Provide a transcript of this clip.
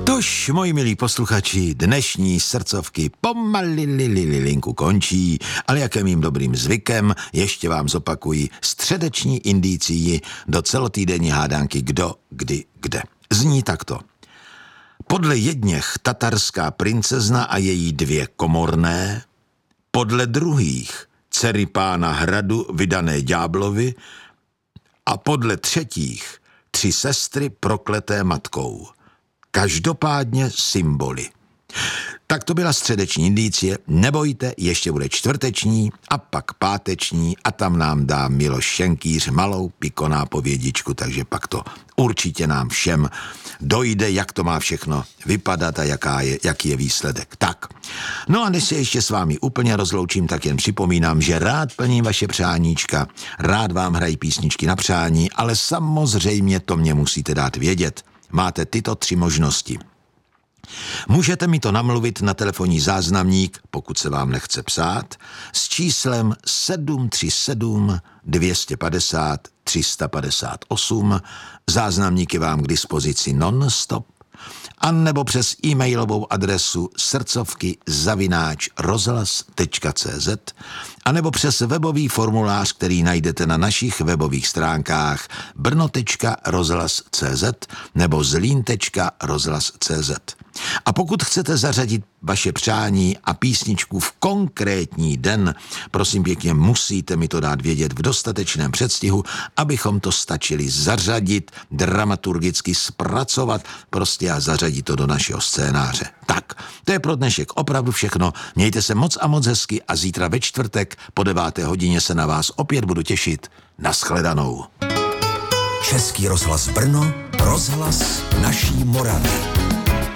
Tož, moji milí posluchači, dnešní srdcovky pomalilililinku končí, ale jak je mým dobrým zvykem, ještě vám zopakuji středeční indicii do celotýdenní hádánky Kdo, kdy, kde. Zní takto. Podle jedněch tatarská princezna a její 2 komorné, podle druhých dcery pána hradu vydané ďáblovi a podle třetích 3 sestry prokleté matkou. Každopádně symboly. Tak to byla středeční indicie, nebojte, ještě bude čtvrteční a pak páteční a tam nám dá Miloš Šenkýř malou pikoná povědičku, takže pak to určitě nám všem dojde, jak to má všechno vypadat a jaký je výsledek. Tak, no a než se ještě s vámi úplně rozloučím, tak jen připomínám, že rád plním vaše přáníčka, rád vám hrají písničky na přání, ale samozřejmě to mě musíte dát vědět. Máte tyto 3 možnosti. Můžete mi to namluvit na telefonní záznamník, pokud se vám nechce psát, s číslem 737 250 358, záznamník je vám k dispozici non-stop, anebo přes e-mailovou adresu srdcovky@rozhlas.cz, anebo přes webový formulář, který najdete na našich webových stránkách brno.rozhlas.cz nebo zlín.rozhlas.cz. A pokud chcete zařadit vaše přání a písničku v konkrétní den, prosím pěkně, musíte mi to dát vědět v dostatečném předstihu, abychom to stačili zařadit, dramaturgicky zpracovat, prostě a zařadit to do našeho scénáře. Tak, to je pro dnešek opravdu všechno. Mějte se moc a moc hezky a zítra ve čtvrtek po 9. hodině se na vás opět budu těšit. Naschledanou. Český rozhlas Brno, rozhlas naší Moravy.